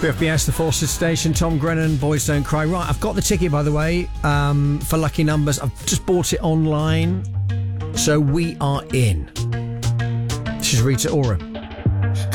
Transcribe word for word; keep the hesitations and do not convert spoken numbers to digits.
B F B S, the Forces Station, Tom Grennan, Boys Don't Cry. Right, I've got the ticket, by the way, um, for Lucky Numbers. I've just bought it online. So we are in. This is Rita Ora.